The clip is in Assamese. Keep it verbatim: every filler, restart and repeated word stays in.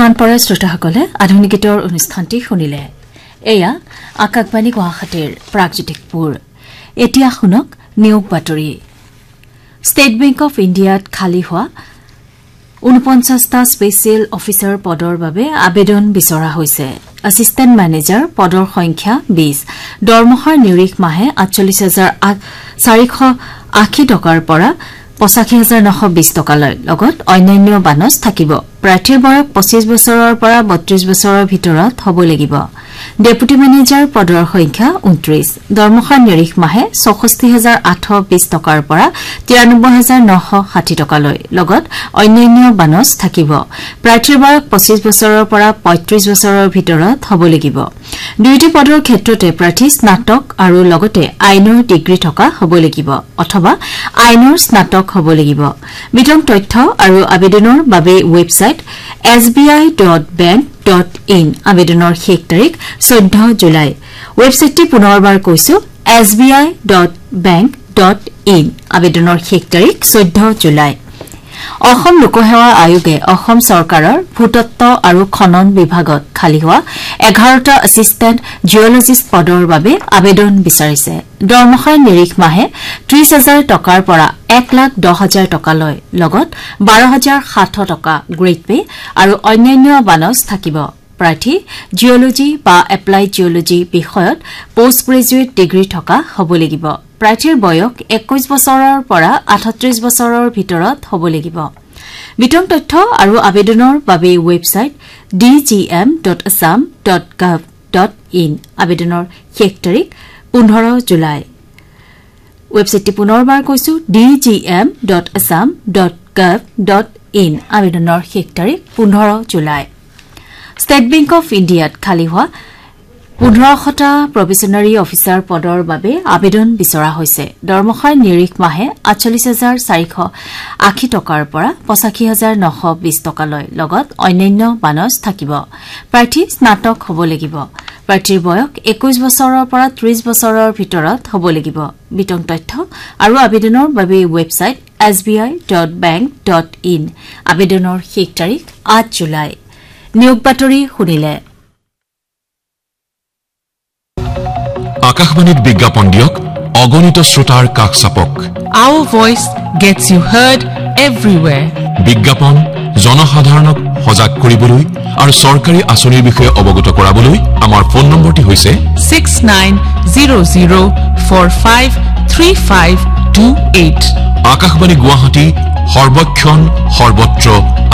সন্মান পৰে শ্ৰোতাসকলে আধুনিক গীতৰ অনুষ্ঠানটি শুনিলে এয়া আকাশবাণী গুৱাহাটীৰ প্ৰাগজ্যোতিষপুৰ এতিয়া শুনক নিয়োগ বাতৰি ষ্টেট বেংক অফ ইণ্ডিয়াত খালী হোৱা ঊনপঞ্চাশটা স্পেচিয়েল অফিচাৰ পদৰ বাবে আবেদন বিচৰা হৈছে এছিষ্টেণ্ট মেনেজাৰ পদৰ সংখ্যা বিশ দৰমহাৰ নিৰিখ মাহে আঠচল্লিশ হাজাৰ চাৰিশ আশী টকাৰ পৰা পঁচাশী হাজাৰ নশ বিশ টকালৈ লগত অন্যান্য বানচ থাকিব প্ৰাৰ্থীৰ বয়স পঁচিশ বছৰৰ পৰা বত্ৰিশ বছৰৰ ভিতৰত হ'ব লাগিব ডেপুটি মেনেজাৰ পদৰ সংখ্যা ঊনত্ৰিশ দৰমহাৰ নিৰিখ মাহে চৌষষ্ঠি হাজাৰ আঠশ বিশ টকাৰ পৰা তিৰানব্বৈ হাজাৰ নশ ষাঠি টকালৈ লগত অন্যান্য বানচ থাকিব প্ৰাৰ্থীৰ বয়স পঁচিশ বছৰৰ পৰা পঁয়ত্ৰিশ বছৰৰ ভিতৰত হ'ব লাগিব দুইটি পদৰ ক্ষেত্ৰতে প্ৰাৰ্থী স্নাতক আৰু লগতে আইনৰ ডিগ্ৰী থকা হ'ব লাগিব অথবা আইনৰ স্নাতক হ'ব লাগিব বিতং তথ্য আৰু আবেদনৰ বাবে website S B I dot bank dot in আবেদনৰ শেষ তাৰিখ চৈধ্য জুলাই ৱেবছাইটটি পুনৰবাৰ কৈছো S B I dot bank dot in আবেদনৰ শেষ তাৰিখ চৈধ্য জুলাই অসম লোকসেৱা আয়োগে অসম চৰকাৰৰ ভূতত্ব আৰু খনন বিভাগত খালী হোৱা এঘাৰটা এছিষ্টেণ্ট জিঅলজিষ্ট পদৰ বাবে আবেদন বিচাৰিছে দৰমহাৰ নিৰিখ মাহে ত্ৰিশ হাজাৰ টকাৰ পৰা এক লাখ দহ হাজাৰ টকালৈ লগত বাৰ হাজাৰ সাতশ টকা গ্ৰেড পে আৰু অন্যান্য বানচ থাকিব প্ৰাৰ্থী জিঅলজি বা এপ্লাইড জিঅলজি বিষয়ত পোষ্ট গ্ৰেজুৱেট ডিগ্ৰী থকা হ'ব লাগিব প্ৰাৰ্থীৰ বয়স একৈশ বছৰৰ পৰা আঠত্ৰিশ বছৰৰ ভিতৰত হ'ব লাগিব বিতং তথ্য আৰু আবেদনৰ বাবে website D G M dot Assam dot gov dot in আবেদনৰ শেষ তাৰিখ পোন্ধৰ জুলাই ৱেবছাইটটি পুনৰবাৰ কৈছো D G M dot Assam dot gov dot in আবেদনৰ শেষ তাৰিখ পোন্ধৰ জুলাই ষ্টেট বেংক অফ ইণ্ডিয়াত খালী হোৱা পোন্ধৰশটা প্ৰভিচনাৰী অফিচাৰ পদৰ বাবে আবেদন বিচৰা হৈছে দৰমহাৰ নিৰিখ মাহে আঠচল্লিশ হাজাৰ চাৰিশ আশী টকাৰ পৰা পঁচাশী হাজাৰ নশ বিশ টকালৈ লগত অন্যান্য বানচ থাকিব প্ৰাৰ্থী স্নাতক হ'ব লাগিব প্ৰাৰ্থীৰ বয়স একৈশ বছৰৰ পৰা ত্ৰিশ বছৰৰ ভিতৰত হ'ব লাগিব বিতং তথ্য আৰু আবেদনৰ বাবে website S B I dot bank dot in আবেদনৰ শেষ তাৰিখ আঠ জুলাই নিয়োগ বাতৰি শুনিলে আকাশবাণীত বিজ্ঞাপন দিয়ক অগণিত শ্ৰোতাৰ কাষ চাপক Our voice gets you heard everywhere. বিজ্ঞাপন জনসাধাৰণক সজাগ কৰিবলৈ আৰু চৰকাৰী আঁচনিৰ বিষয়ে অৱগত কৰাবলৈ আমাৰ ফোন নম্বৰটি হৈছে six nine zero zero four five three five two eight. Akashvani Guwahati সৰ্বক্ষণ সৰ্বত্ৰ